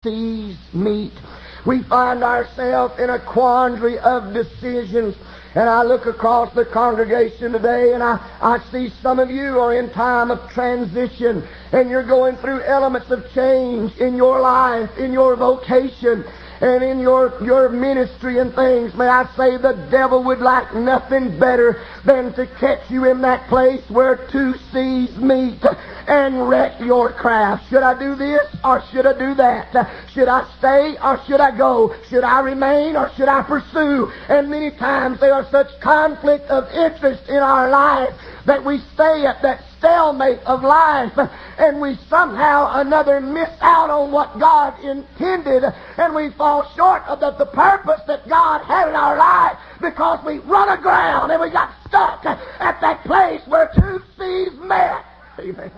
seas meet. We find ourselves in a quandary of decisions. And I look across the congregation today and I see some of you are in time of transition and you're going through elements of change in your life, in your vocation, and in your ministry and things. May I say the devil would like nothing better than to catch you in that place where two seas meet and wreck your craft. Should I do this or should I do that? Should I stay or should I go? Should I remain or should I pursue? And many times there are such conflict of interest in our life that we stay at that stalemate of life and we somehow or another miss out on what God intended and we fall short of the purpose that God had in our life because we run aground and we got stuck at that place where two seas met. Amen.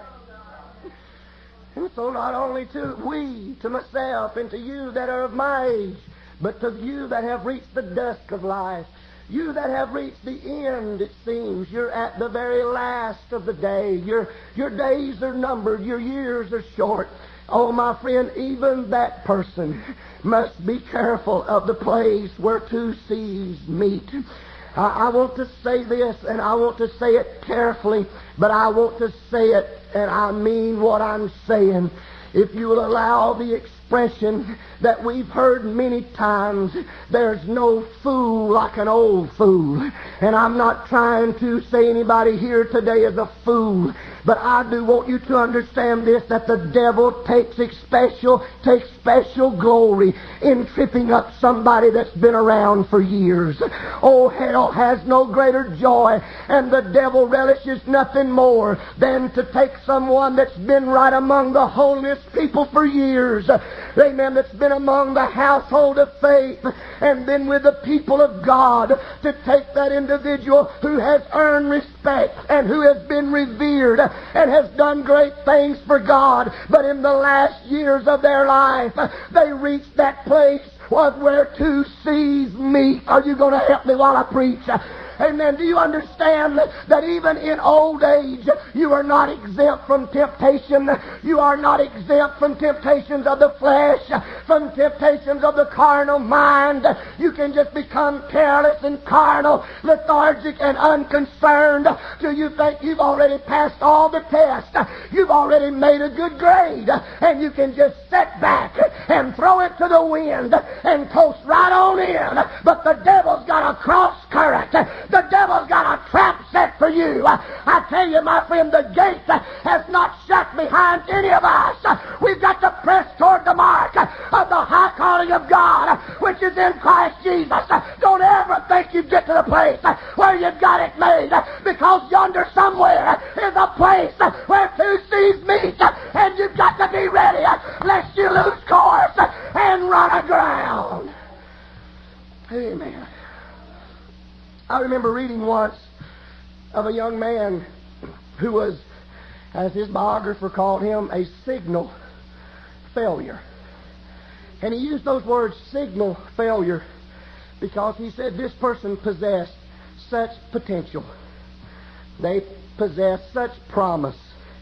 And so not only to myself and to you that are of my age, but to you that have reached the dusk of life, you that have reached the end, it seems. You're at the very last of the day. Your days are numbered. Your years are short. Oh, my friend, even that person must be careful of the place where two seas meet. I want to say this, and I want to say it carefully, but I want to say it, and I mean what I'm saying. If you will allow the expression that we've heard many times, there's no fool like an old fool. And I'm not trying to say anybody here today is a fool, but I do want you to understand this, that the devil takes special glory in tripping up somebody that's been around for years. Oh, hell has no greater joy, and the devil relishes nothing more than to take someone that's been right among the holiest people for years, amen, that's been among the household of faith and been with the people of God, to take that individual who has earned respect and who has been revered and has done great things for God, but in the last years of their life they reach that place where two seas meet. Are you going to help me while I preach? Amen. Do you understand that even in old age you are not exempt from temptation? You are not exempt from temptations of the flesh, from temptations of the carnal mind. You can just become careless and carnal, lethargic and unconcerned till you think you've already passed all the tests. You've already made a good grade, and you can just sit back and throw it to the wind and coast right on in. But the devil's got a cross current. The devil's got a trap set for you. I tell you, my friend, the gate has not shut behind any of us. We've got to press toward the mark of the high calling of God, which is in Christ Jesus. Don't ever think you get to the place where you've got it made, because yonder somewhere is a place where two seas meet, and you've got to be ready lest you lose course and run aground. Amen. I remember reading once of a young man who was, as his biographer called him, a signal failure. And he used those words, signal failure, because he said this person possessed such potential. They possessed such promise.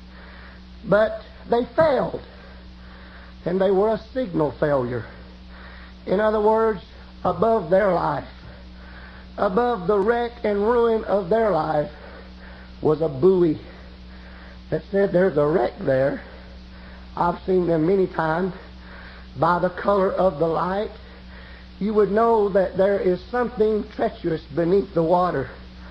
But they failed. And they were a signal failure. In other words, above their life, above the wreck and ruin of their life, was a buoy that said, there's a wreck there. I've seen them many times. By the color of the light, you would know that there is something treacherous beneath the water.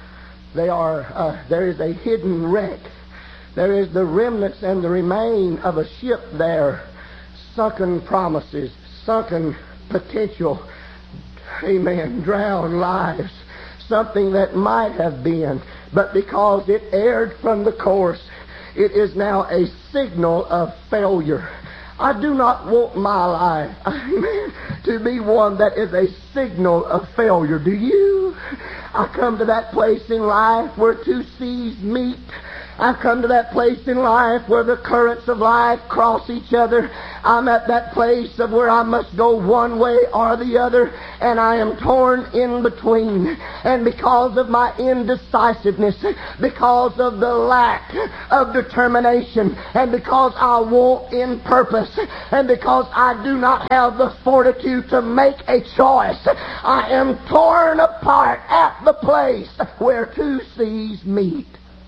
There is a hidden wreck. There is the remnants and the remain of a ship there. Sunken promises, sunken potential, amen, drowned lives, something that might have been, but because it erred from the course, it is now a signal of failure. I do not want my life, amen, to be one that is a signal of failure. Do you? I come to that place in life where two seas meet. I've come to that place in life where the currents of life cross each other. I'm at that place of where I must go one way or the other, and I am torn in between. And because of my indecisiveness, because of the lack of determination, and because I want in purpose, and because I do not have the fortitude to make a choice, I am torn apart at the place where two seas meet.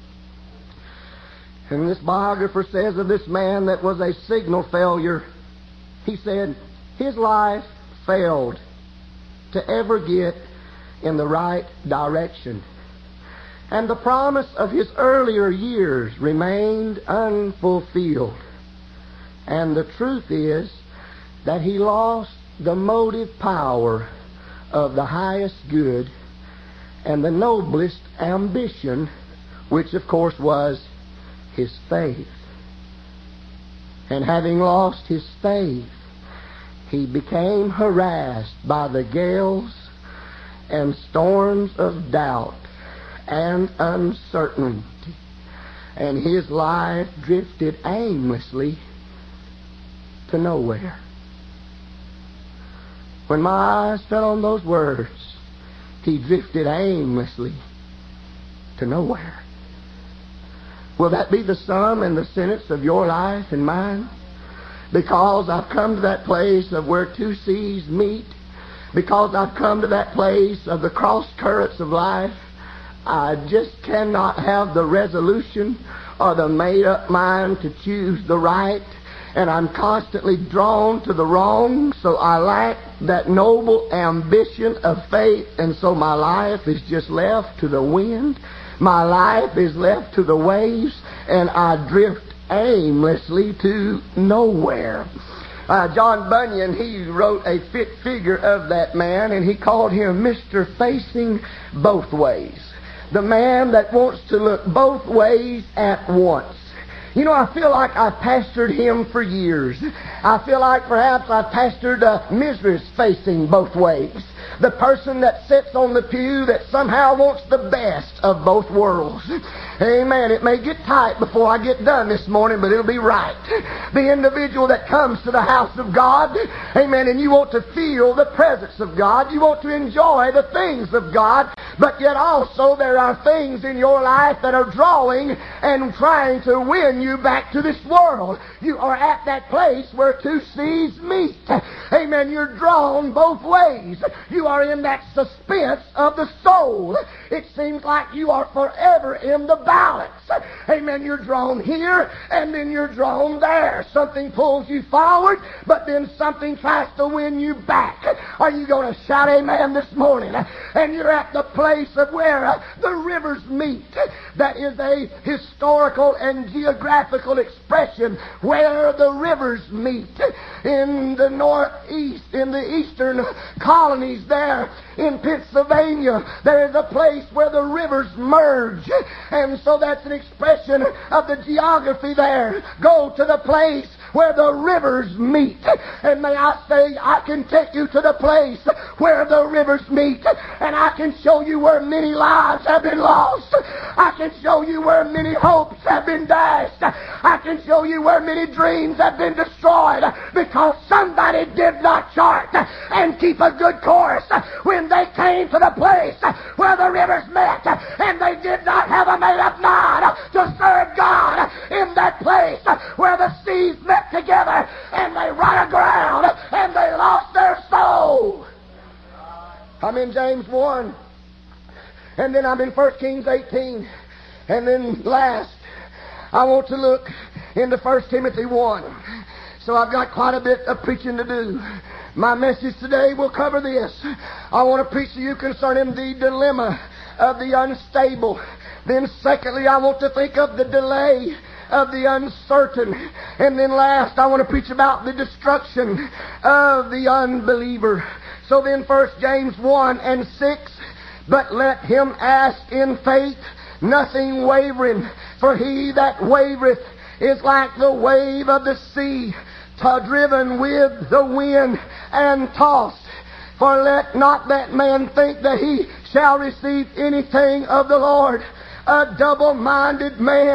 And this biographer says of this man that was a signal failure, he said, his life failed to ever get in the right direction. And the promise of his earlier years remained unfulfilled. And the truth is that he lost the motive power of the highest good and the noblest ambition, which of course was his faith. And having lost his faith, he became harassed by the gales and storms of doubt and uncertainty, and his life drifted aimlessly to nowhere. When my eyes fell on those words, he drifted aimlessly to nowhere. Will that be the sum and the sentence of your life and mine? Because I've come to that place of where two seas meet, because I've come to that place of the cross currents of life, I just cannot have the resolution or the made-up mind to choose the right, and I'm constantly drawn to the wrong, so I lack that noble ambition of faith, and so my life is just left to the wind. My life is left to the waves, and I drift aimlessly to nowhere. John Bunyan, he wrote a fit figure of that man, and he called him Mr. Facing Both Ways. The man that wants to look both ways at once. You know, I feel like I've pastored him for years. I feel like perhaps I've pastored Mrs. Facing Both Ways. The person that sits on the pew that somehow wants the best of both worlds. Amen. It may get tight before I get done this morning, but it'll be right. The individual that comes to the house of God, amen, and you want to feel the presence of God. You want to enjoy the things of God, but yet also there are things in your life that are drawing and trying to win you back to this world. You are at that place where two seas meet. Amen. You're drawn both ways. You are in that suspense of the soul. It seems like you are forever in the balance. Amen. You're drawn here and then you're drawn there. Something pulls you forward, but then something tries to win you back. Are you going to shout amen this morning? And you're at the place of where the rivers meet. That is a historical and geographical expression, where the rivers meet. In the northeast, in the eastern colonies there in Pennsylvania, there is a place where the rivers merge. And so that's an expression of the geography there. Go to the place where the rivers meet. And may I say, I can take you to the place where the rivers meet, and I can show you where many lives have been lost. I can show you where many hopes have been dashed. I can show you where many dreams have been destroyed because somebody did not chart and keep a good course when they came to the place where the rivers met, and they did not have a made-up mind to serve God in that place where the seas met together, and they run aground and they lost their soul. I'm in James 1, and then I'm in 1 Kings 18, and then last I want to look into 1 Timothy 1. So I've got quite a bit of preaching to do. My message today will cover this. I want to preach to you concerning the dilemma of the unstable. Then secondly, I want to think of the delay of the uncertain. And then last, I want to preach about the destruction of the unbeliever. So then 1 James 1 and 6, but let him ask in faith, nothing wavering, for he that wavereth is like the wave of the sea, driven with the wind and tossed. For let not that man think that he shall receive anything of the Lord. A double-minded man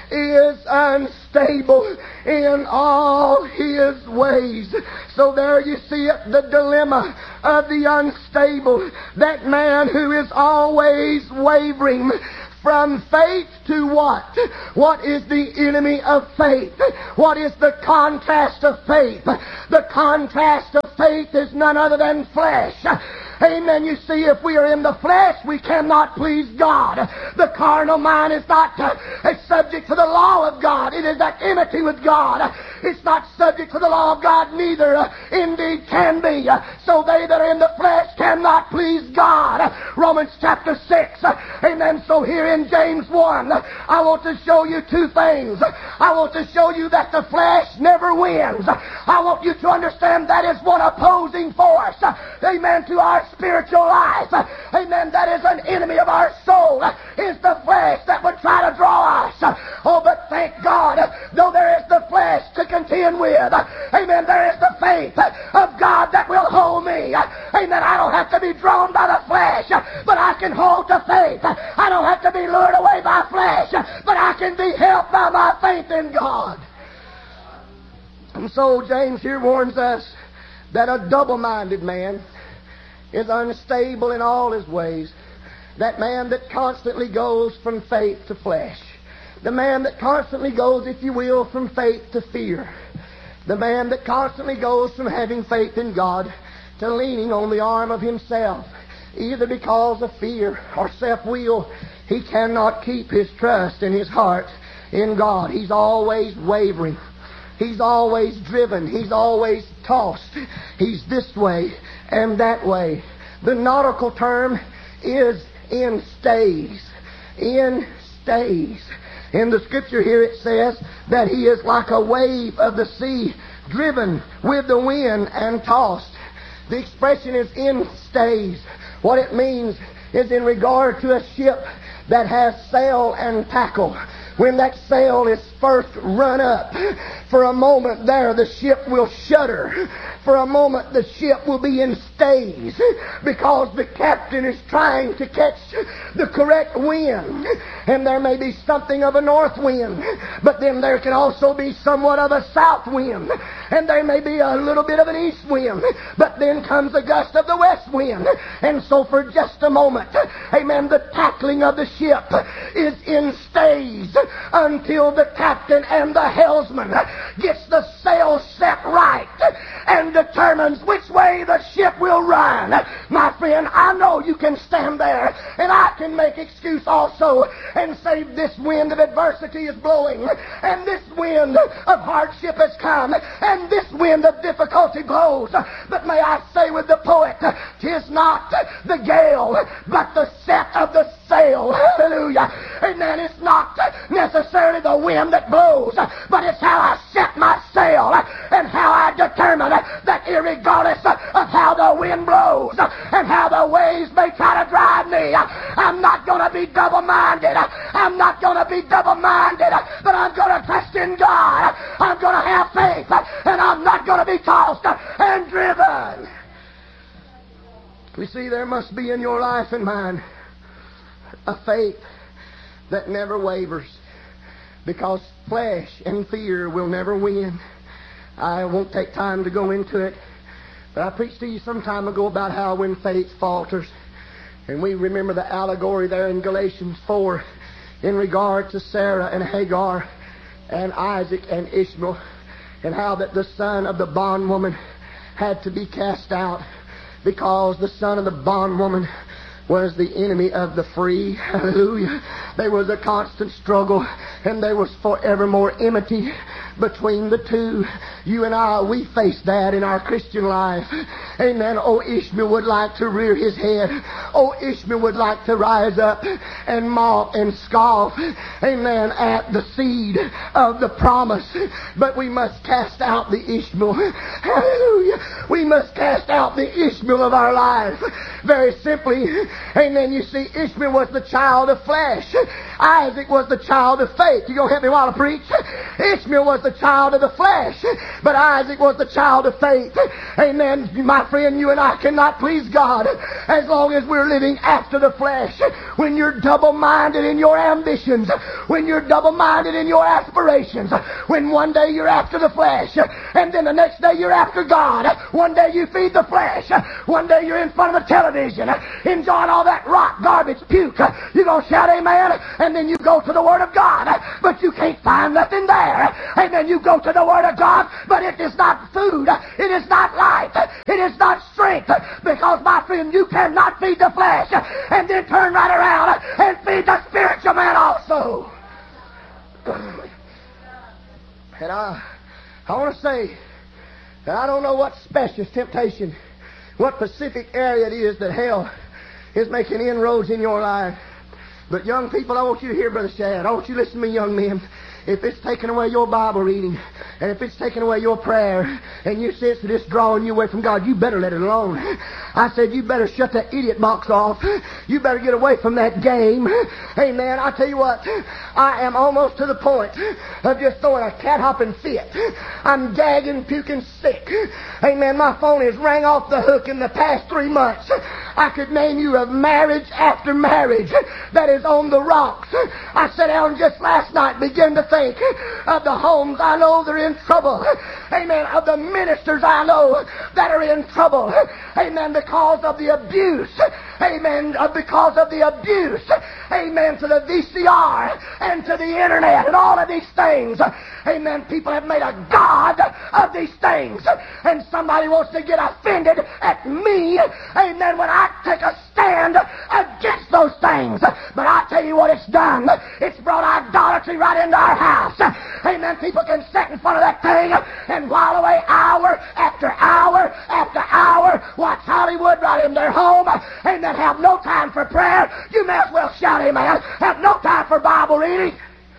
is unstable in all his ways. So there you see it, the dilemma of the unstable. That man who is always wavering from faith to what? What is the enemy of faith? What is the contrast of faith? The contrast of faith is none other than flesh. Amen. You see, if we are in the flesh, we cannot please God. The carnal mind is not subject to the law of God. It is at enmity with God. It's not subject to the law of God, neither indeed can be. So they that are in the flesh cannot please God. Romans chapter 6. Amen. So here in James 1, I want to show you two things. I want to show you that the flesh never wins. I want you to understand that is one opposing force. Amen. To our spiritual life. Amen. That is an enemy of our soul. Is the flesh that would try to draw us. Oh, but thank God, though there is the flesh to contend with. Amen. There is the faith of God that will hold me. Amen. I don't have to be drawn by the flesh, but I can hold to faith. I don't have to be lured away by flesh, but I can be helped by my faith in God. And so James here warns us that a double-minded man is unstable in all his ways. That man that constantly goes from faith to flesh. The man that constantly goes, if you will, from faith to fear. The man that constantly goes from having faith in God to leaning on the arm of himself. Either because of fear or self-will, he cannot keep his trust in his heart in God. He's always wavering. He's always driven. He's always tossed. He's this way and that way. The nautical term is in stays. In stays. In the scripture here it says that he is like a wave of the sea, driven with the wind and tossed. The expression is in stays. What it means is in regard to a ship that has sail and tackle. When that sail is first run up, for a moment there the ship will shudder. For a moment the ship will be in stays because the captain is trying to catch the correct wind. And there may be something of a north wind, but then there can also be somewhat of a south wind. And there may be a little bit of an east wind, but then comes a gust of the west wind. And so for just a moment, amen, the tackling of the ship is in stays until the captain and the helmsman gets the sail set right and determines which way the ship will run. My friend, I know you can stand there and I can make excuse also and say this wind of adversity is blowing and this wind of hardship has come and this wind of difficulty blows. But may I say with the poet, 'tis not the gale but the set of the sail. Hallelujah. Amen. It's not necessarily the wind that blows, but it's how I set my sail and how I determine that irregardless of how the wind blows and how the waves may try to drive me, I'm not going to be double-minded. I'm not going to be double-minded, but I'm going to trust in God. I'm going to have faith, and I'm not going to be tossed and driven. We see there must be in your life and mine a faith that never wavers, because flesh and fear will never win. I won't take time to go into it, but I preached to you some time ago about how when faith falters, and we remember the allegory there in Galatians 4 in regard to Sarah and Hagar and Isaac and Ishmael, and how that the son of the bondwoman had to be cast out because the son of the bondwoman was the enemy of the free. Hallelujah. There was a constant struggle, and there was forevermore enmity between the two. You and I, we face that in our Christian life. Amen. Oh, Ishmael would like to rear his head. Oh, Ishmael would like to rise up and mock and scoff, amen, at the seed of the promise. But we must cast out the Ishmael. Hallelujah. We must cast out the Ishmael of our life. Very simply, amen, you see, Ishmael was the child of flesh. Isaac was the child of faith. You gonna help me while I preach? Ishmael was the child of the flesh, but Isaac was the child of faith. Amen. My friend, you and I cannot please God as long as we're living after the flesh. When you're double-minded in your ambitions, when you're double-minded in your aspirations, when one day you're after the flesh, and then the next day you're after God. One day you feed the flesh. One day you're in front of the television, enjoying all that rot, garbage, puke. You're going to shout amen, and then you go to the Word of God, but you can't find nothing there. Amen. You go to the Word of God, but it is not food. It is not life. It is not strength. Because, my friend, you cannot feed the flesh and then turn right around and feed the spiritual man also. And I want to say that I don't know what specious temptation, what specific area it is that hell is making inroads in your life. But young people, I want you to hear Brother Shad. I want you to listen to me, young men. If it's taking away your Bible reading, and if it's taking away your prayer, and you sense that it's drawing you away from God, you better let it alone. I said you better shut that idiot box off. You better get away from that game. Amen. I tell you what, I am almost to the point of just throwing a cat-hopping fit. I'm gagging, puking sick. Amen. My phone has rang off the hook in the past 3 months. I could name you of marriage after marriage that is on the rocks. I sat down just last night, began to think of the homes I know they're in trouble. Amen. Of the ministers I know that are in trouble. Amen. Because of the abuse. Amen. Because of the abuse. Amen. To the VCR and to the internet and all of these things. Amen. People have made a god of these things. And somebody wants to get offended at me. Amen. When I take a stand against those things. But I tell you what it's done. It's brought idolatry right into our house. Amen. People can sit in front of that thing and while away hour after hour after hour. Watch Hollywood right in their home. Amen. Have no time for prayer. You may as well shout amen. Have no time for Bible reading.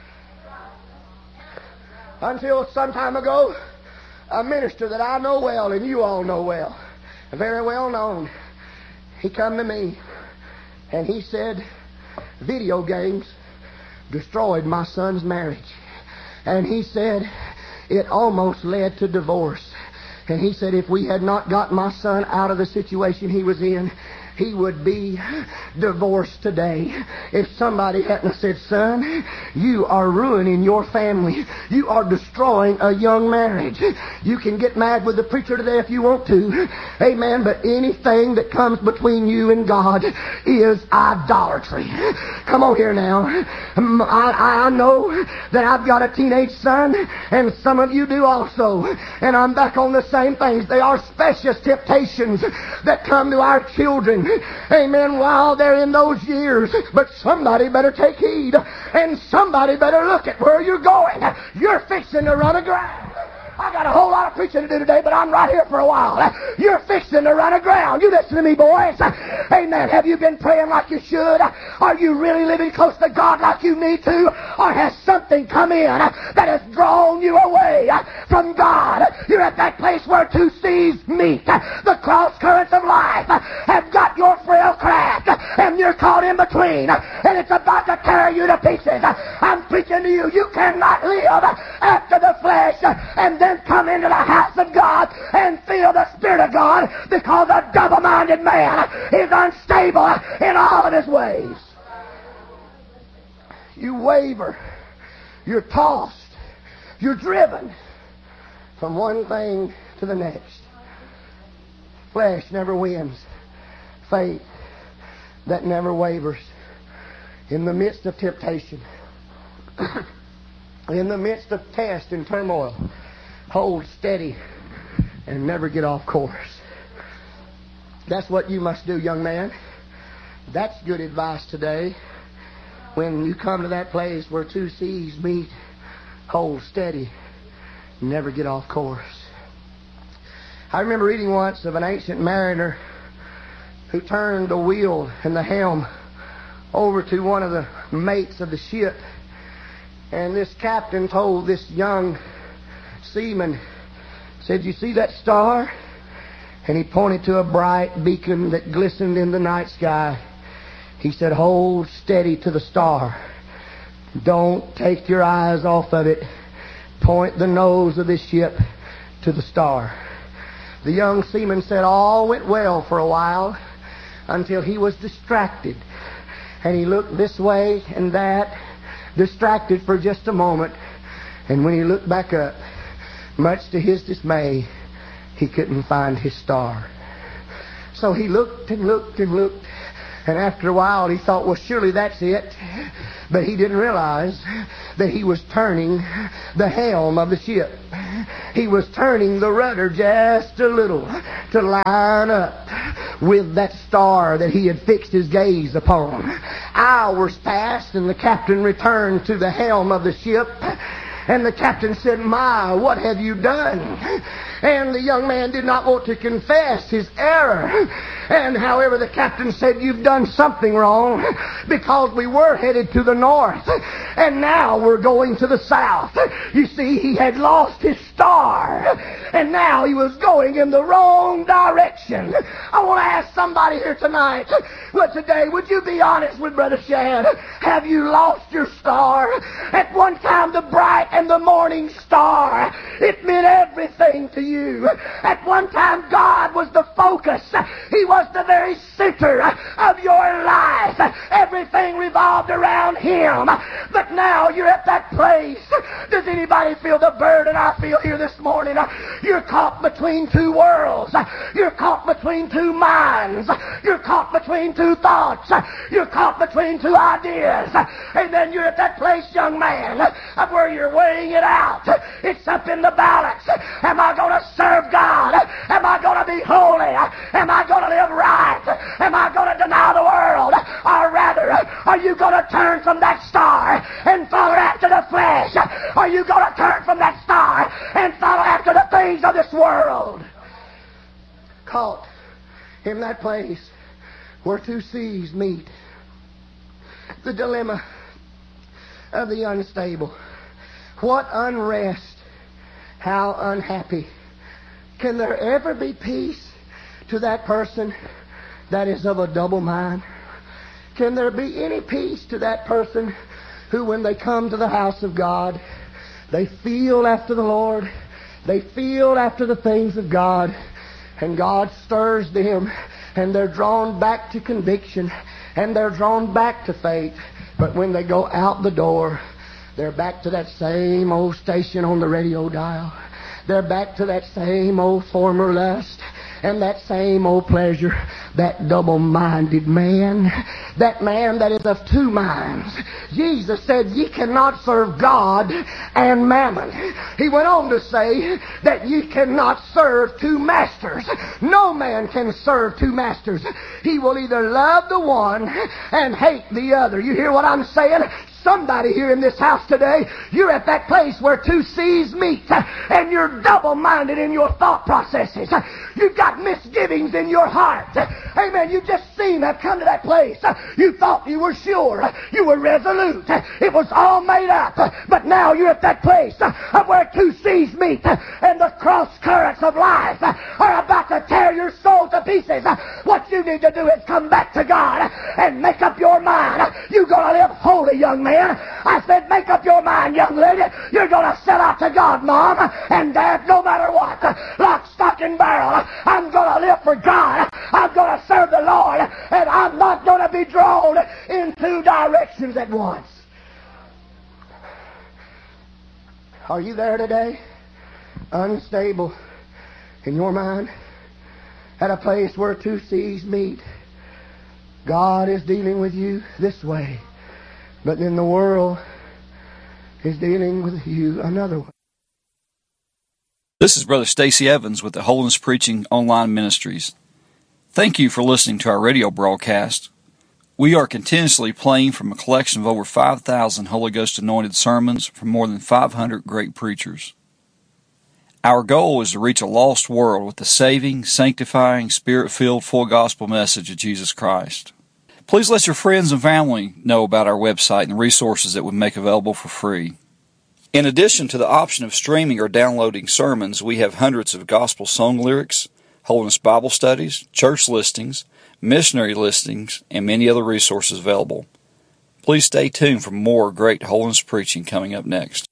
Until some time ago, a minister that I know well and you all know well, very well known, he come to me and he said, video games destroyed my son's marriage. And he said, it almost led to divorce. And he said, if we had not got my son out of the situation he was in, he would be divorced today. If somebody hadn't said, son, you are ruining your family. You are destroying a young marriage. You can get mad with the preacher today if you want to. Amen. But anything that comes between you and God is idolatry. Come on here now. I know that I've got a teenage son, and some of you do also. And I'm back on the same things. They are specious temptations that come to our children. Amen. While they're in those years. But somebody better take heed. And somebody better look at where you're going. You're fixing to run aground. I got a whole lot of preaching to do today, but I'm right here for a while. You're fixing to run aground. You listen to me, boys. Amen. Have you been praying like you should? Are you really living close to God like you need to? Or has something come in that has drawn you away from God? You're at that place where two seas meet. The cross currents of life have got your frail craft, and you're caught in between, and it's about to tear you to pieces. I'm preaching to you. You cannot live after the flesh and then come into the house of God and feel the Spirit of God, because a double-minded man is unstable in all of his ways. You waver. You're tossed. You're driven from one thing to the next. Flesh never wins. Faith that never wavers. In the midst of temptation, in the midst of test and turmoil, hold steady and never get off course. That's what you must do, young man. That's good advice today. When you come to that place where two seas meet, hold steady, never get off course. I remember reading once of an ancient mariner who turned the wheel and the helm over to one of the mates of the ship. And this captain told this young seaman, said, you see that star? And he pointed to a bright beacon that glistened in the night sky. He said, hold steady to the star Don't take your eyes off of it. Point the nose of this ship to the star. The young seaman said all went well for a while until he was distracted. And he looked this way and that, distracted for just a moment. And when he looked back up, much to his dismay, he couldn't find his star. So he looked and looked and looked. And after a while he thought, well, surely that's it. But he didn't realize that he was turning the helm of the ship. He was turning the rudder just a little to line up with that star that he had fixed his gaze upon. Hours passed and the captain returned to the helm of the ship. And the captain said, my, what have you done? And the young man did not want to confess his error. And however, the captain said, you've done something wrong, because we were headed to the north, and now we're going to the south. You see, he had lost his star, and now he was going in the wrong direction. I want to ask somebody here tonight, well, today, would you be honest with Brother Shad? Have you lost your star? At one time, the bright and the morning star, it meant everything to you. At one time, God was the focus. He was the very center of your life. Everything revolved around Him. But now you're at that place. Does anybody feel the burden I feel here this morning? You're caught between two worlds. You're caught between two minds. You're caught between two thoughts. You're caught between two ideas. And then you're at that place, young man, of where you're weighing it out. It's up in the balance. Am I going to serve God? Am I going to be holy? Am I going to live right? Am I going to deny the world? Or rather, are you going to turn from that star and follow after the flesh? Are you going to turn from that star and follow after the things of this world? Caught in that place where two seas meet. The dilemma of the unstable. What unrest. How unhappy. Can there ever be peace to that person that is of a double mind? Can there be any peace to that person who, when they come to the house of God, they feel after the Lord, they feel after the things of God, and God stirs them, and they're drawn back to conviction, and they're drawn back to faith. But when they go out the door, they're back to that same old station on the radio dial. They're back to that same old former lust and that same old pleasure. That double-minded man, that man that is of two minds. Jesus said, ye cannot serve God and mammon. He went on to say that ye cannot serve two masters. No man can serve two masters. He will either love the one and hate the other. You hear what I'm saying? Somebody here in this house today, you're at that place where two seas meet, and you're double-minded in your thought processes. You've got misgivings in your heart. Amen. You just seem to have come to that place. You thought you were sure. You were resolute. It was all made up. But now you're at that place of where two seas meet, and the cross currents of life are about to tear your soul to pieces. What you need to do is come back to God and make up your mind. You're going to live holy, young man. I said, make up your mind, young lady. You're going to sell out to God, Mom and Dad, no matter what. Lock, stock, and barrel. I'm going to live for God. I'm going to serve the Lord. And I'm not going to be drawn in two directions at once. Are you there today? Unstable in your mind? At a place where two seas meet. God is dealing with you this way. But then the world is dealing with you another way. This is Brother Stacy Evans with the Holiness Preaching Online Ministries. Thank you for listening to our radio broadcast. We are continuously playing from a collection of over 5,000 Holy Ghost anointed sermons from more than 500 great preachers. Our goal is to reach a lost world with the saving, sanctifying, Spirit-filled, full gospel message of Jesus Christ. Please let your friends and family know about our website and the resources that we make available for free. In addition to the option of streaming or downloading sermons, we have hundreds of gospel song lyrics, Holiness Bible studies, church listings, missionary listings, and many other resources available. Please stay tuned for more great holiness preaching coming up next.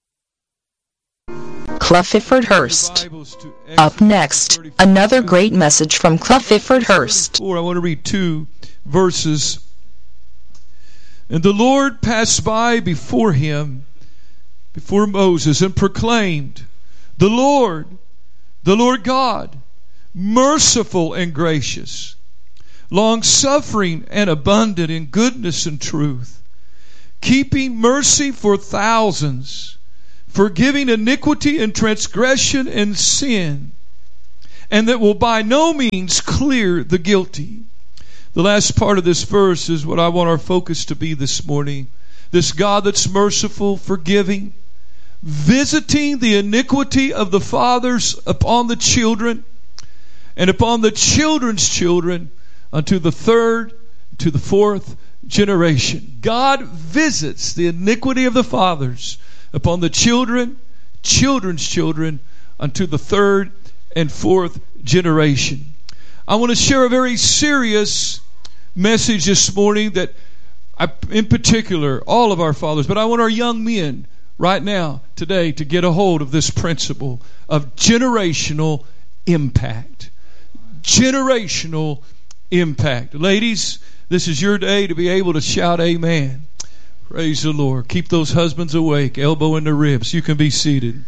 Clifford Hurst. Up next, another great message from Clifford Hurst. I want to read 2 verses. And the Lord passed by before him, before Moses, and proclaimed, the Lord God, merciful and gracious, long-suffering and abundant in goodness and truth, keeping mercy for thousands, forgiving iniquity and transgression and sin, and that will by no means clear the guilty. The last part of this verse is what I want our focus to be this morning. This God that's merciful, forgiving, visiting the iniquity of the fathers upon the children, and upon the children's children, unto the third, to the fourth generation. God visits the iniquity of the fathers upon the children, children's children, unto the third and fourth generation. I want to share a very serious message this morning that in particular, all of our fathers, but I want our young men right now, today, to get a hold of this principle of generational impact. Generational impact. Ladies, this is your day to be able to shout amen. Praise the Lord. Keep those husbands awake, elbow in the ribs. You can be seated.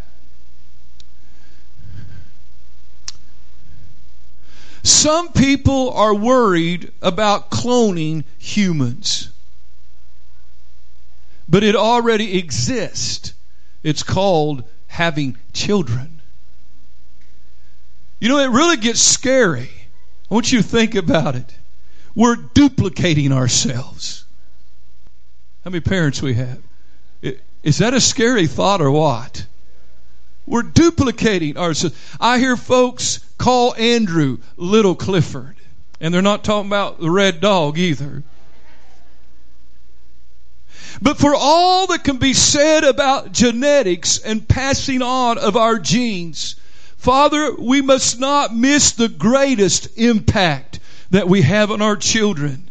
Some people are worried about cloning humans. But it already exists. It's called having children. You know, it really gets scary. I want you to think about it. We're duplicating ourselves. How many parents we have? Is that a scary thought or what? We're duplicating ourselves. I hear folks call Andrew Little Clifford. And they're not talking about the red dog either. But for all that can be said about genetics and passing on of our genes, Father, we must not miss the greatest impact that we have on our children.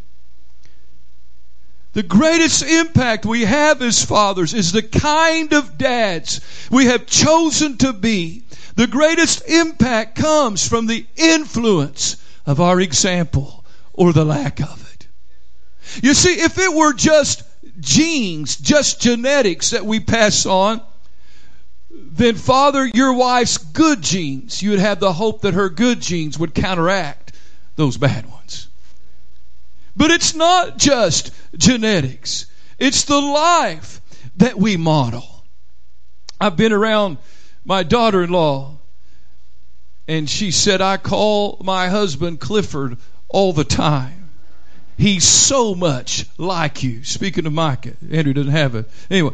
The greatest impact we have as fathers is the kind of dads we have chosen to be. The greatest impact comes from the influence of our example or the lack of it. You see, if it were just genes, just genetics that we pass on, then Father, your wife's good genes, you would have the hope that her good genes would counteract those bad ones. But it's not just genetics. It's the life that we model. I've been around my daughter-in-law, and she said, I call my husband Clifford all the time. He's so much like you. Speaking of Micah, Andrew doesn't have it. Anyway,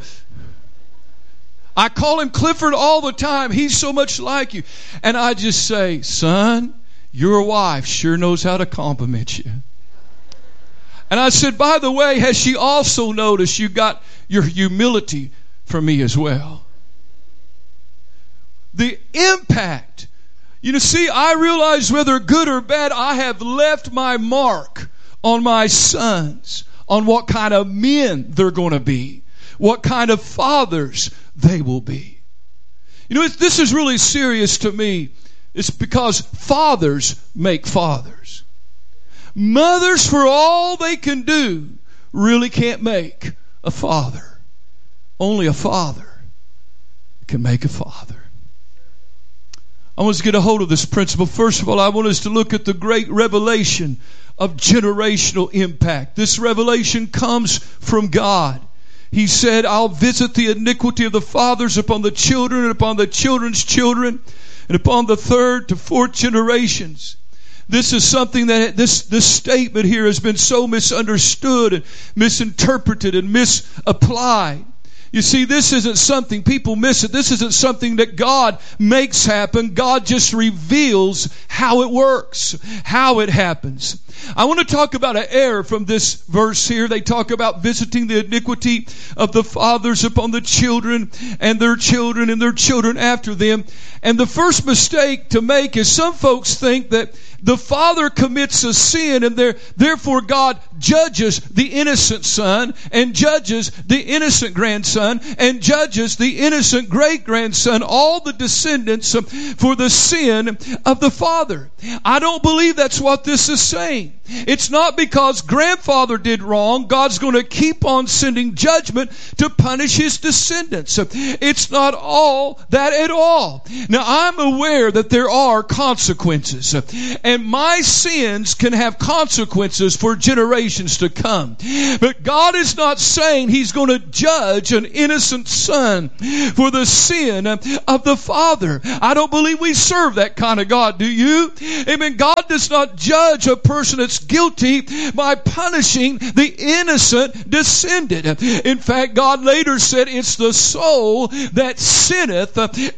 I call him Clifford all the time. He's so much like you. And I just say, son, your wife sure knows how to compliment you. And I said, by the way, has she also noticed you got your humility from me as well? The impact. You know, see, I realize whether good or bad, I have left my mark on my sons, on what kind of men they're going to be, what kind of fathers they will be. You know, this is really serious to me. It's because fathers make fathers. Mothers, for all they can do, really can't make a father. Only a father can make a father. I want us to get a hold of this principle. First of all, I want us to look at the great revelation of generational impact. This revelation comes from God. He said, I'll visit the iniquity of the fathers upon the children and upon the children's children and upon the third to fourth generations. This is something that this statement here has been so misunderstood and misinterpreted and misapplied. You see, this isn't something, people miss it. This isn't something that God makes happen. God just reveals how it works, how it happens. I want to talk about an error from this verse here. They talk about visiting the iniquity of the fathers upon the children and their children after them. And the first mistake to make is some folks think that the father commits a sin, and therefore God judges the innocent son, and judges the innocent grandson, and judges the innocent great-grandson, all the descendants, for the sin of the father. I don't believe that's what this is saying. It's not because grandfather did wrong, God's going to keep on sending judgment to punish his descendants. It's not all that at all. Now, I'm aware that there are consequences, and my sins can have consequences for generations to come. But God is not saying He's going to judge an innocent son for the sin of the father. I don't believe we serve that kind of God. Do you? Amen. God does not judge a person that's guilty by punishing the innocent descendant. In fact, God later said, it's the soul that sinneth,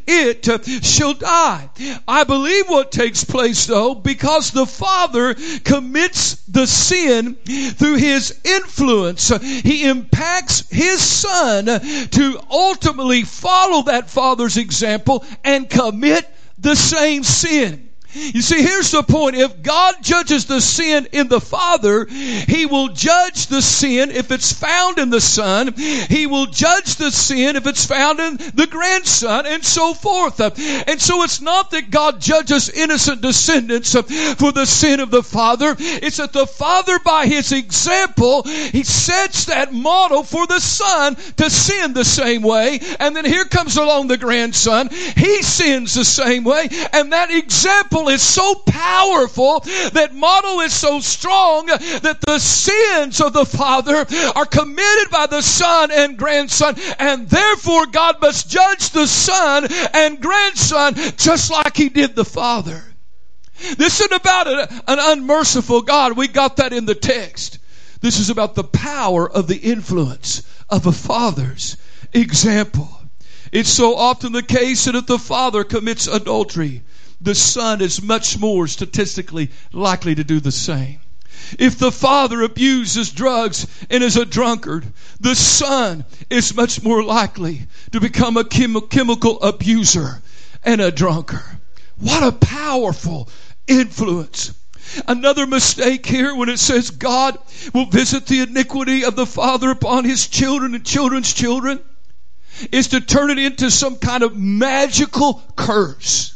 it shall die. I believe what takes place, though, because the father commits the sin through his influence, he impacts his son to ultimately follow that father's example and commit the same sin. You see, here's the point. If God judges the sin in the father, He will judge the sin if it's found in the son. He will judge the sin if it's found in the grandson, and so forth. And so it's not that God judges innocent descendants for the sin of the father. It's that the father, by his example, he sets that model for the son to sin the same way. And then here comes along the grandson. He sins the same way. And that example is so powerful, that model is so strong, that the sins of the father are committed by the son and grandson, and therefore God must judge the son and grandson just like He did the father. This isn't about an unmerciful God. We got that in the text. This is about the power of the influence of a father's example. It's so often the case that if the father commits adultery, the son is much more statistically likely to do the same. If the father abuses drugs and is a drunkard, the son is much more likely to become a chemical abuser and a drunkard. What a powerful influence. Another mistake here when it says God will visit the iniquity of the father upon his children and children's children is to turn it into some kind of magical curse.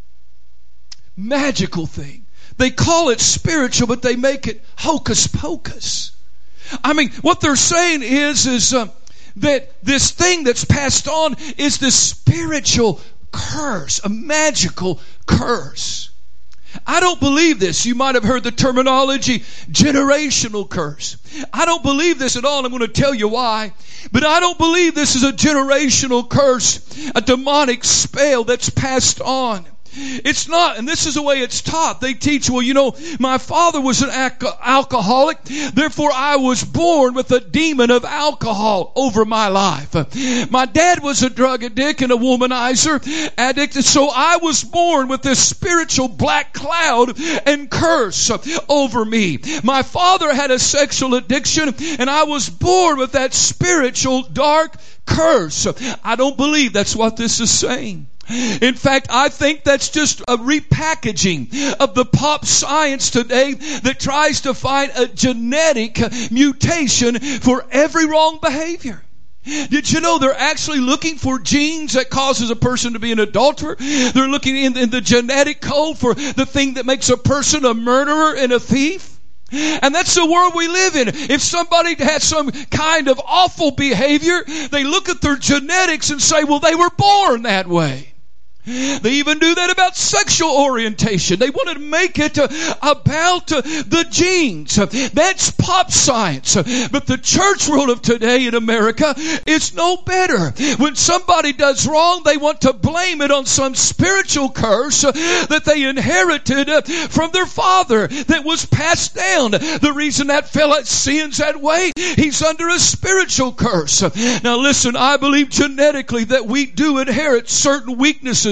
Magical thing. They call it spiritual, but they make it hocus pocus. I mean, what they're saying is that this thing that's passed on is this spiritual curse, a magical curse. I don't believe this. You might have heard the terminology generational curse. I don't believe this at all. I'm going to tell you why. But I don't believe this is a generational curse, a demonic spell that's passed on. It's not, and this is the way it's taught. They teach, well, you know, my father was an alcoholic, therefore I was born with a demon of alcohol over my life. My dad was a drug addict and a womanizer addict, and so I was born with this spiritual black cloud and curse over me. My father had a sexual addiction, and I was born with that spiritual dark curse. I don't believe that's what this is saying. In fact, I think that's just a repackaging of the pop science today that tries to find a genetic mutation for every wrong behavior. Did you know they're actually looking for genes that causes a person to be an adulterer? They're looking in the genetic code for the thing that makes a person a murderer and a thief. And that's the world we live in. If somebody has some kind of awful behavior, they look at their genetics and say, well, they were born that way. They even do that about sexual orientation. They want to make it about the genes. That's pop science. But the church world of today in America is no better. When somebody does wrong, they want to blame it on some spiritual curse that they inherited from their father that was passed down. The reason that fella sins that way, he's under a spiritual curse. Now listen, I believe genetically that we do inherit certain weaknesses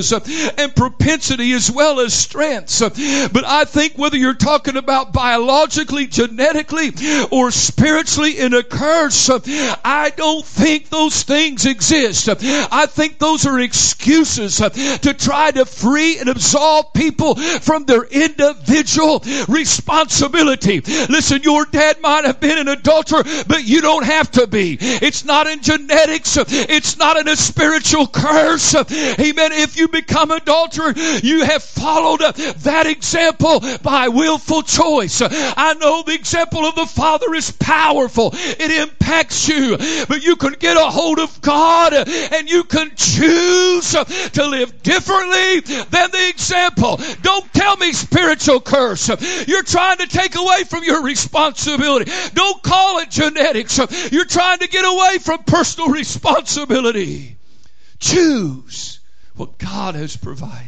weaknesses and propensity as well as strengths. But I think whether you're talking about biologically, genetically, or spiritually in a curse, I don't think those things exist. I think those are excuses to try to free and absolve people from their individual responsibility. Listen, your dad might have been an adulterer, but you don't have to be. It's not in genetics. It's not in a spiritual curse. Amen. If you become an adulterer, you have followed that example by willful choice. I know the example of the Father is powerful. It impacts you. But you can get a hold of God and you can choose to live differently than the example. Don't tell me spiritual curse. You're trying to take away from your responsibility. Don't call it genetics. You're trying to get away from personal responsibility. Choose what God has provided.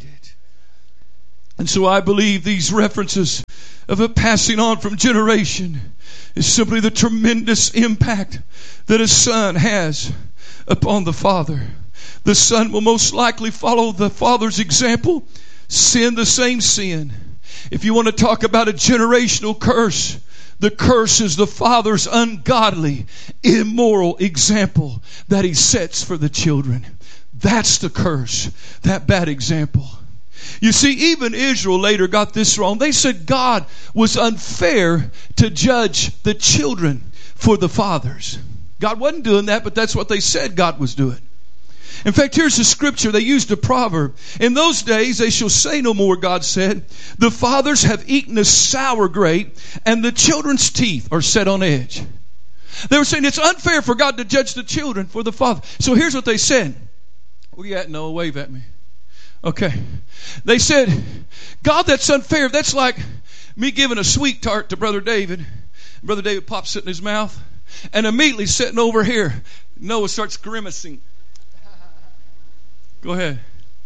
And so I believe these references of a passing on from generation is simply the tremendous impact that a son has upon the father. The son will most likely follow the father's example, sin the same sin. If you want to talk about a generational curse, the curse is the father's ungodly, immoral example that he sets for the children. That's the curse, that bad example. You see, even Israel later got this wrong. They said God was unfair to judge the children for the fathers. God wasn't doing that, but that's what they said God was doing. In fact, here's the scripture. They used a proverb. In those days they shall say no more, God said, the fathers have eaten a sour grape, and the children's teeth are set on edge. They were saying it's unfair for God to judge the children for the father. So here's what they said. Where you at, Noah? Wave at me. Okay. They said, God, that's unfair. That's like me giving a sweet tart to Brother David. Brother David pops it in his mouth. And immediately sitting over here, Noah starts grimacing. Go ahead.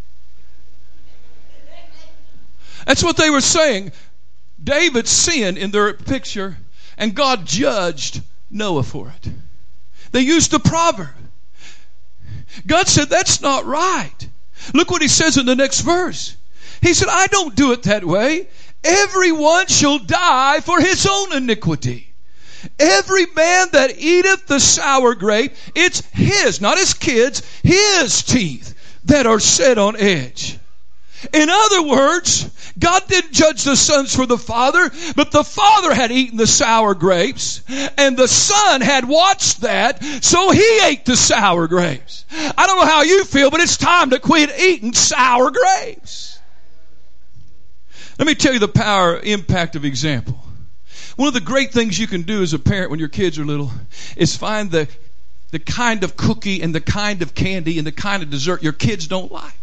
That's what they were saying. David sinned in their picture, and God judged Noah for it. They used the proverb. God said, that's not right. Look what he says in the next verse. He said, I don't do it that way. Everyone shall die for his own iniquity. Every man that eateth the sour grape, it's his, not his kids, his teeth that are set on edge. In other words, God didn't judge the sons for the father, but the father had eaten the sour grapes, and the son had watched that, so he ate the sour grapes. I don't know how you feel, but it's time to quit eating sour grapes. Let me tell you the power, impact of example. One of the great things you can do as a parent when your kids are little is find the kind of cookie and the kind of candy and the kind of dessert your kids don't like.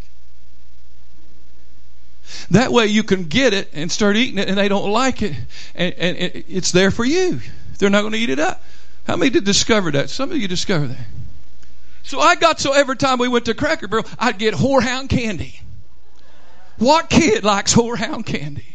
That way you can get it and start eating it, and they don't like it, and it's there for you. They're not going to eat it up. How many did discover that? Some of you discovered that. So I got so every time we went to Cracker Barrel, I'd get whorehound candy. What kid likes whorehound candy?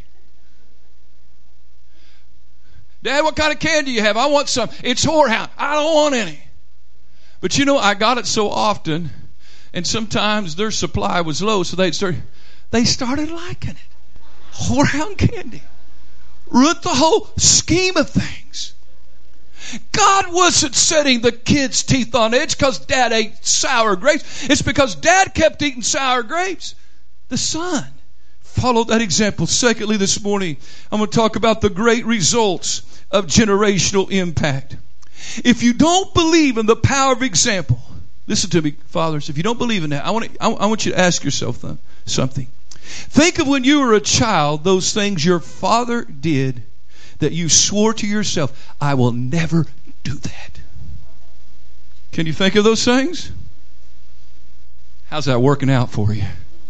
Dad, what kind of candy do you have? I want some. It's whorehound. I don't want any. But you know, I got it so often, and sometimes their supply was low, so they started liking it. Whorehound candy. Ruined the whole scheme of things. God wasn't setting the kids' teeth on edge because Dad ate sour grapes. It's because Dad kept eating sour grapes. The son followed that example. Secondly, this morning, I'm going to talk about the great results of generational impact. If you don't believe in the power of example, listen to me, fathers, if you don't believe in that, I want you to ask yourself something. Think of when you were a child, those things your father did that you swore to yourself, I will never do that. Can you think of those things? How's that working out for you?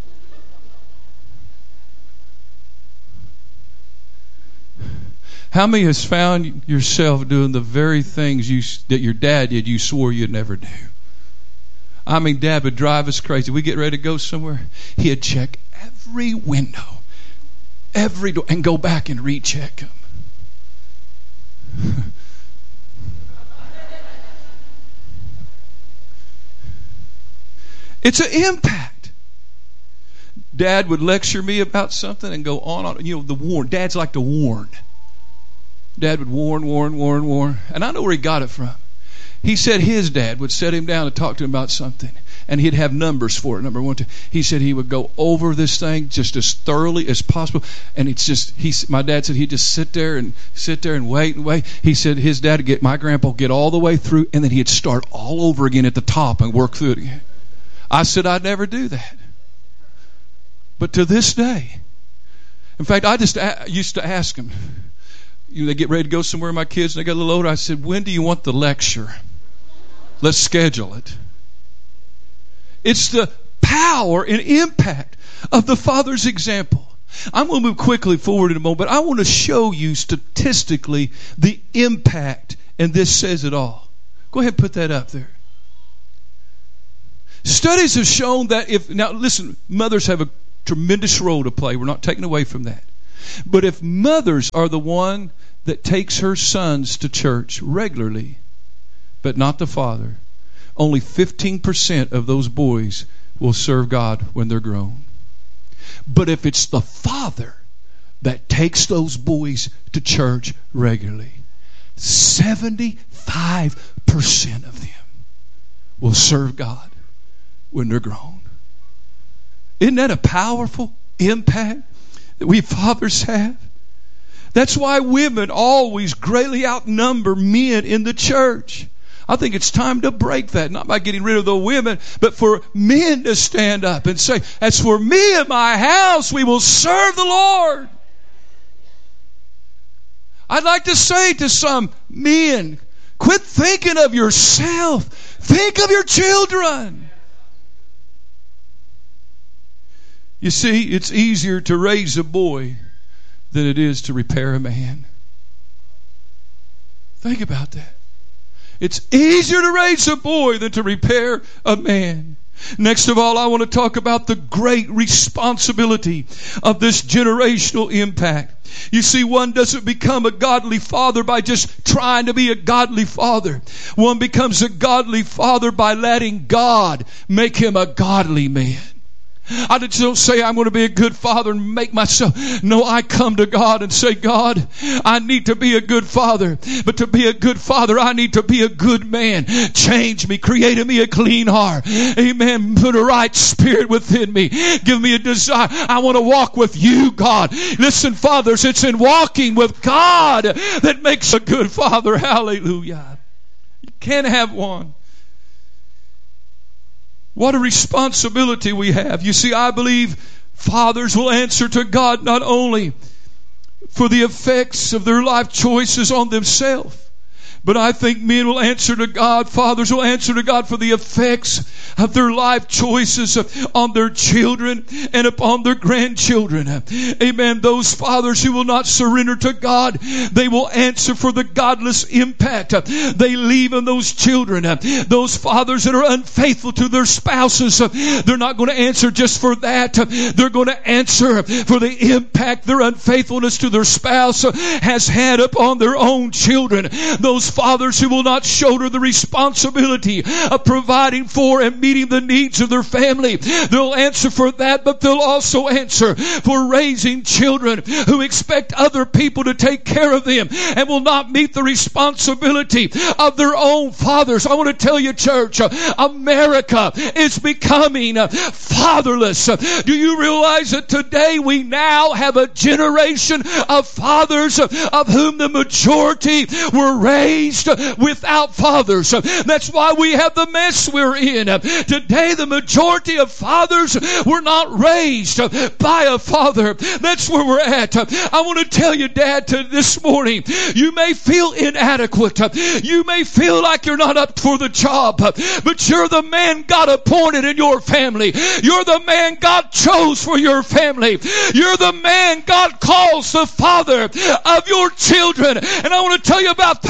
How many has found yourself doing the very things that your dad did you swore you'd never do? I mean, Dad would drive us crazy. We get ready to go somewhere. He'd check every window, every door, and go back and recheck them. It's an impact. Dad would lecture me about something and go on. You know, the warn. Dads like to warn. Dad would warn. And I know where he got it from. He said his dad would set him down and talk to him about something. And he'd have numbers for it. Number 1, 2. He said he would go over this thing just as thoroughly as possible. And it's just, my dad said he'd just sit there and wait and wait. He said his dad would my grandpa would get all the way through, and then he'd start all over again at the top and work through it again. I said I'd never do that. But to this day, in fact, I just used to ask him, they get ready to go somewhere, my kids, and they got a little older. I said, when do you want the lecture? Let's schedule it. It's the power and impact of the Father's example. I'm going to move quickly forward in a moment, but I want to show you statistically the impact, and this says it all. Go ahead and put that up there. Studies have shown that now listen, mothers have a tremendous role to play. We're not taking away from that. But if mothers are the one that takes her sons to church regularly, but not the father, only 15% of those boys will serve God when they're grown. But if it's the father that takes those boys to church regularly, 75% of them will serve God when they're grown. Isn't that a powerful impact that we fathers have? That's why women always greatly outnumber men in the church. I think it's time to break that, not by getting rid of the women, but for men to stand up and say, as for me and my house, we will serve the Lord. I'd like to say to some men, quit thinking of yourself. Think of your children. You see, it's easier to raise a boy than it is to repair a man. Think about that. It's easier to raise a boy than to repair a man. Next of all, I want to talk about the great responsibility of this generational impact. You see, one doesn't become a godly father by just trying to be a godly father. One becomes a godly father by letting God make him a godly man. I just don't say I'm going to be a good father and make myself. No, I come to God and say, God, I need to be a good father. But to be a good father, I need to be a good man. Change me. Create in me a clean heart. Amen. Put a right spirit within me. Give me a desire. I want to walk with you, God. Listen, fathers, it's in walking with God that makes a good father. Hallelujah. You can't have one. What a responsibility we have. You see, I believe fathers will answer to God not only for the effects of their life choices on themselves, but I think men will answer to God, fathers will answer to God for the effects of their life choices on their children and upon their grandchildren. Amen. Those fathers who will not surrender to God, they will answer for the godless impact they leave on those children. Those fathers that are unfaithful to their spouses, they're not going to answer just for that. They're going to answer for the impact their unfaithfulness to their spouse has had upon their own children. Those fathers who will not shoulder the responsibility of providing for and meeting the needs of their family, they'll answer for that, but they'll also answer for raising children who expect other people to take care of them and will not meet the responsibility of their own fathers. I want to tell you, church, America is becoming fatherless. Do you realize that today we now have a generation of fathers of whom the majority were raised without fathers? That's why we have the mess we're in. Today the majority of fathers were not raised by a father. That's where we're at. I want to tell you, Dad, this morning, you may feel inadequate. You may feel like you're not up for the job, but you're the man God appointed in your family. You're the man God chose for your family. You're the man God calls the father of your children. And I want to tell you about that.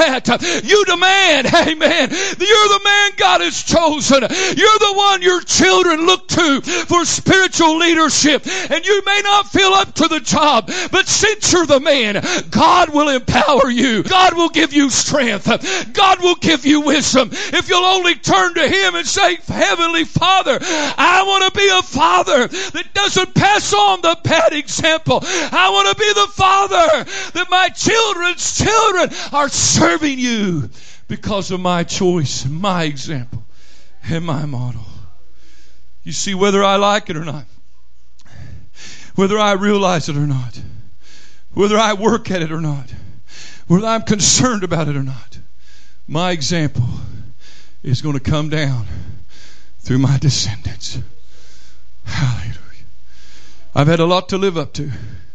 You demand, amen, you're the man God has chosen. You're the one your children look to for spiritual leadership. And you may not feel up to the job, but since you're the man, God will empower you. God will give you strength. God will give you wisdom. If you'll only turn to Him and say, Heavenly Father, I want to be a father that doesn't pass on the bad example. I want to be the father that my children's children are serving you because of my choice, my example, and my model. You see, whether I like it or not, whether I realize it or not, whether I work at it or not, whether I'm concerned about it or not, my example is going to come down through my descendants. Hallelujah. I've had a lot to live up to.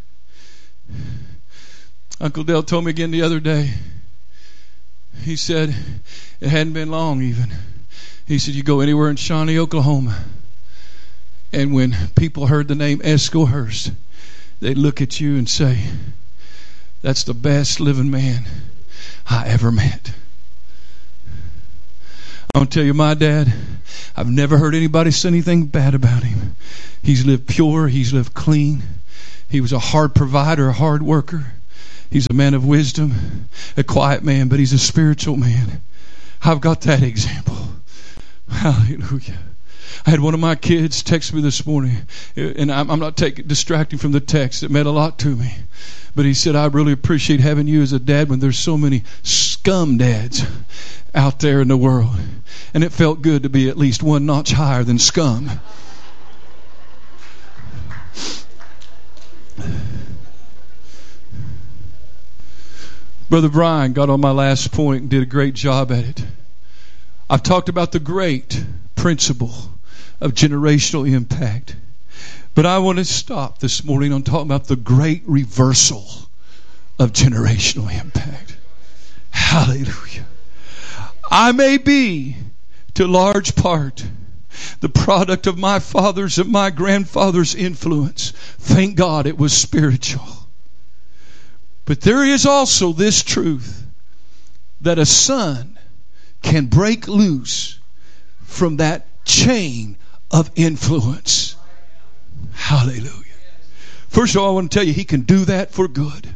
Uncle Dale told me again the other day. He said, it hadn't been long even. He said, you go anywhere in Shawnee, Oklahoma, and when people heard the name Esco Hurst, they'd look at you and say, that's the best living man I ever met. I'm going to tell you, my dad, I've never heard anybody say anything bad about him. He's lived pure. He's lived clean. He was a hard provider, a hard worker. He's a man of wisdom, a quiet man, but he's a spiritual man. I've got that example. Hallelujah. I had one of my kids text me this morning, and I'm not distracting from the text. It meant a lot to me. But he said, I really appreciate having you as a dad when there's so many scum dads out there in the world. And it felt good to be at least one notch higher than scum. Brother Brian got on my last point and did a great job at it. I've talked about the great principle of generational impact. But I want to stop this morning on talking about the great reversal of generational impact. Hallelujah. I may be, to large part, the product of my father's and my grandfather's influence. Thank God it was spiritual. But there is also this truth that a son can break loose from that chain of influence. Hallelujah. First of all, I want to tell you, he can do that for good.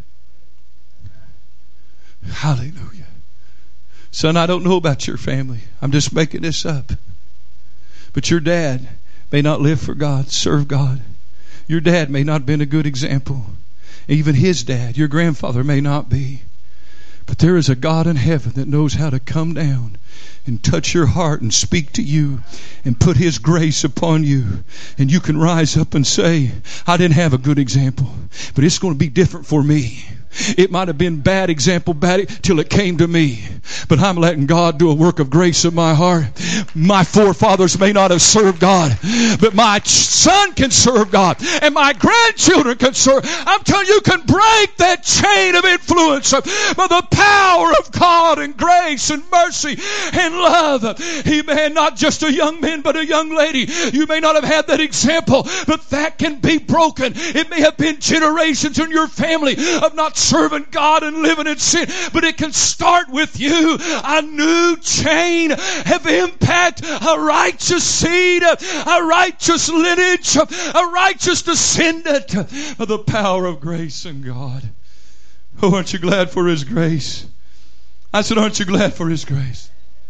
Hallelujah. Son, I don't know about your family. I'm just making this up. But your dad may not live for God, serve God. Your dad may not have been a good example. Even his dad, your grandfather, may not be. But there is a God in heaven that knows how to come down and touch your heart and speak to you and put His grace upon you. And you can rise up and say, I didn't have a good example, but it's going to be different for me. It might have been bad example, bad till it came to me. But I'm letting God do a work of grace in my heart. My forefathers may not have served God, but my son can serve God, and my grandchildren can serve. I'm telling you, you can break that chain of influence by the power of God and grace and mercy and love. Amen. Not just a young man, but a young lady. You may not have had that example, but that can be broken. It may have been generations in your family of not serving God and living in sin, but it can start with you. A new chain of impact, a righteous seed, a righteous lineage, a righteous descendant of the power of grace and God. Oh, aren't you glad for His grace? I said, aren't you glad for His grace?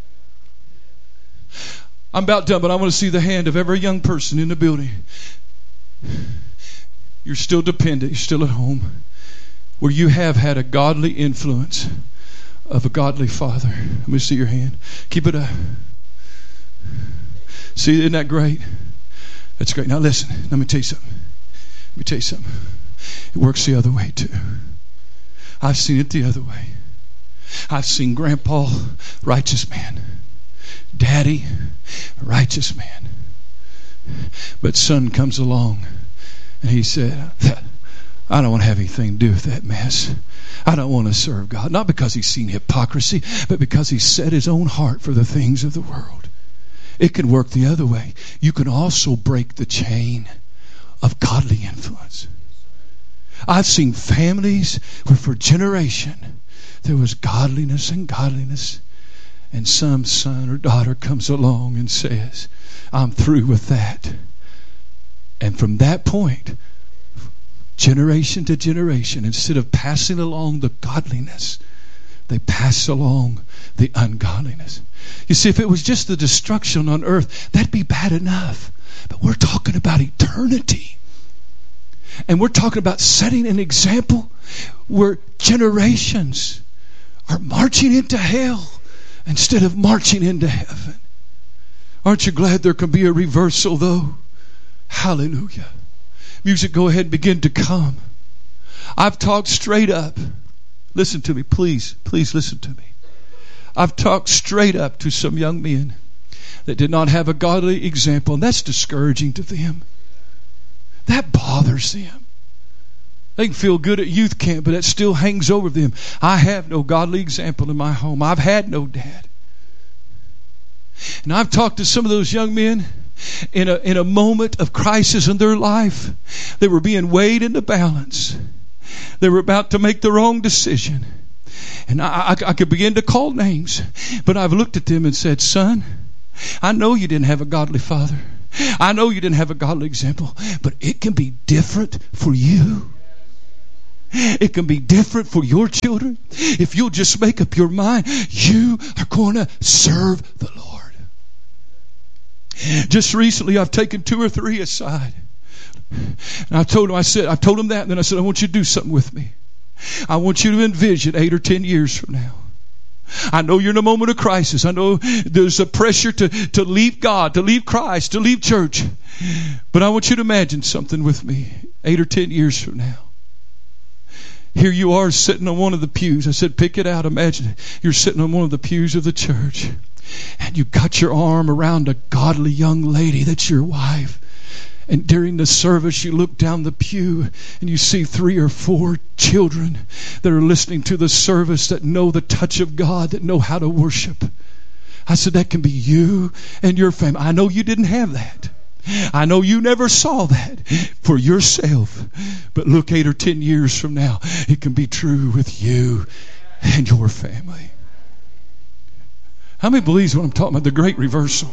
I'm about done, but I want to see the hand of every young person in the building. You're still dependent. You're still at home. Where you have had a godly influence of a godly father. Let me see your hand. Keep it up. See, isn't that great? That's great. Now listen, let me tell you something. Let me tell you something. It works the other way too. I've seen it the other way. I've seen Grandpa, righteous man. Daddy, righteous man. But son comes along and he said, I don't want to have anything to do with that mess. I don't want to serve God. Not because he's seen hypocrisy, but because he's set his own heart for the things of the world. It can work the other way. You can also break the chain of godly influence. I've seen families where for generation there was godliness and godliness. And some son or daughter comes along and says, I'm through with that. And from that point, generation to generation, instead of passing along the godliness, they pass along the ungodliness. You see, if it was just the destruction on earth, that'd be bad enough. But we're talking about eternity. And we're talking about setting an example where generations are marching into hell instead of marching into heaven. Aren't you glad there can be a reversal, though? Hallelujah. Music, go ahead and begin to come. I've talked straight up. Listen to me, please. Please listen to me. I've talked straight up to some young men that did not have a godly example, and that's discouraging to them. That bothers them. They can feel good at youth camp, but that still hangs over them. I have no godly example in my home. I've had no dad. And I've talked to some of those young men in a moment of crisis in their life. They were being weighed in the balance. They were about to make the wrong decision. And I could begin to call names, but I've looked at them and said, son, I know you didn't have a godly father. I know you didn't have a godly example, but it can be different for you. It can be different for your children. If you'll just make up your mind, you are going to serve the Lord. Just recently, I've taken 2 or 3 aside. And I told them that, and then I said, I want you to do something with me. I want you to envision 8 or 10 years from now. I know you're in a moment of crisis. I know there's a pressure to leave God, to leave Christ, to leave church. But I want you to imagine something with me 8 or 10 years from now. Here you are sitting on one of the pews. I said, pick it out. Imagine it. You're sitting on one of the pews of the church. And you got your arm around a godly young lady that's your wife. And during the service, you look down the pew and you see 3 or 4 children that are listening to the service, that know the touch of God, that know how to worship. I said, that can be you and your family. I know you didn't have that. I know you never saw that for yourself. But look, 8 or 10 years from now, it can be true with you and your family. How many believes what I'm talking about? The great reversal.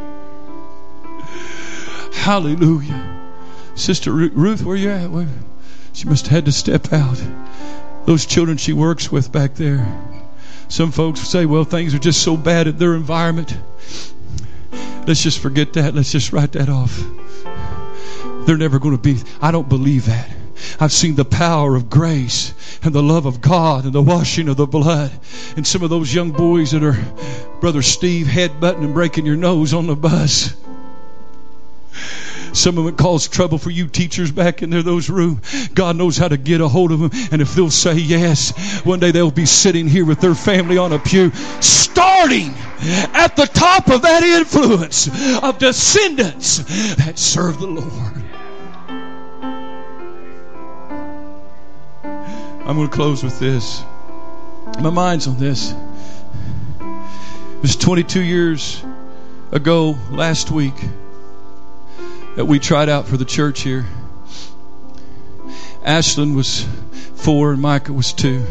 Hallelujah. Sister Ruth, where you at? She must have had to step out. Those children she works with back there. Some folks say, well, things are just so bad at their environment. Let's just forget that. Let's just write that off. They're never going to be. I don't believe that. I've seen the power of grace and the love of God and the washing of the blood. And some of those young boys that are, Brother Steve, headbutting and breaking your nose on the bus. Some of it cause trouble for you teachers back in there, those rooms. God knows how to get a hold of them. And if they'll say yes, one day they'll be sitting here with their family on a pew, starting at the top of that influence of descendants that serve the Lord. I'm going to close with this. My mind's on this. It was 22 years ago last week that we tried out for the church here. Ashlyn was 4 and Micah was 2.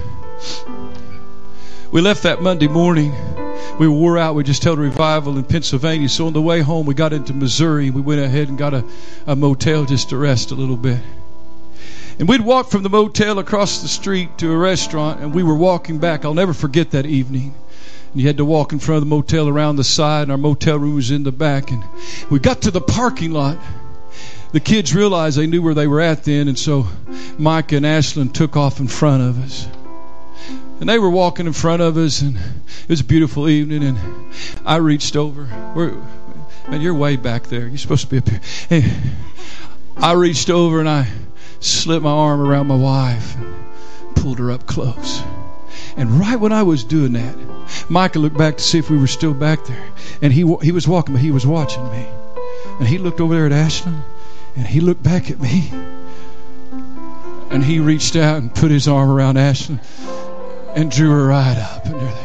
We left that Monday morning. We were wore out. We just held a revival in Pennsylvania. So on the way home, we got into Missouri. We went ahead and got a motel just to rest a little bit. And we'd walk from the motel across the street to a restaurant, and we were walking back. I'll never forget that evening. And you had to walk in front of the motel around the side, and our motel room was in the back. And we got to the parking lot. The kids realized they knew where they were at then, and so Micah and Ashlyn took off in front of us. And they were walking in front of us, and it was a beautiful evening, and I reached over. Man, you're way back there. You're supposed to be up here. Hey, I reached over, and I slipped my arm around my wife and pulled her up close. And right when I was doing that, Micah looked back to see if we were still back there. And he was walking, but he was watching me. And he looked over there at Ashlyn, and he looked back at me. And he reached out and put his arm around Ashlyn and drew her right up. And there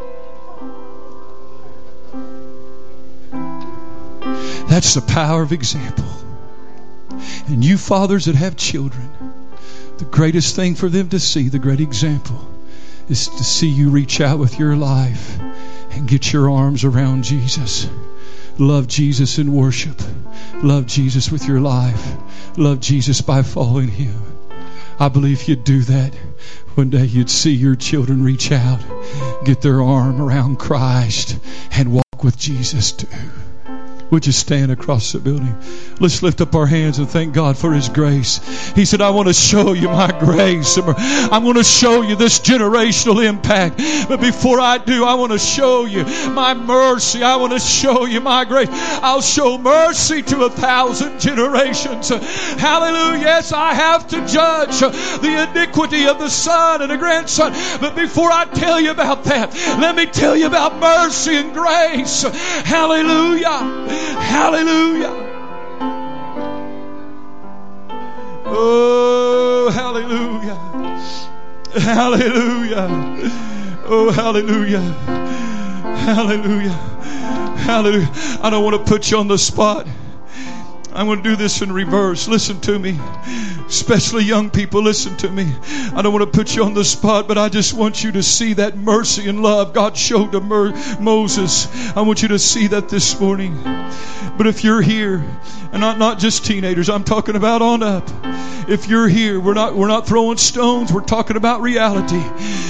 they went. That's the power of example. And you fathers that have children, the greatest thing for them to see, the great example, is to see you reach out with your life and get your arms around Jesus. Love Jesus in worship. Love Jesus with your life. Love Jesus by following Him. I believe you'd do that. One day you'd see your children reach out, get their arm around Christ, and walk with Jesus too. Would you stand across the building? Let's lift up our hands and thank God for His grace. He said, I want to show you my grace. I'm going to show you this generational impact. But before I do, I want to show you my mercy. I want to show you my grace. I'll show mercy to 1,000 generations. Hallelujah. Yes, I have to judge the iniquity of the son and the grandson. But before I tell you about that, let me tell you about mercy and grace. Hallelujah. Hallelujah. Oh, hallelujah. Hallelujah. Oh, hallelujah. Hallelujah. Hallelujah. I don't want to put you on the spot. I'm going to do this in reverse. Listen to me. Especially young people, listen to me. I don't want to put you on the spot, but I just want you to see that mercy and love God showed to Moses. I want you to see that this morning. But if you're here, and not just teenagers, I'm talking about on up. If you're here, we're not throwing stones. We're talking about reality.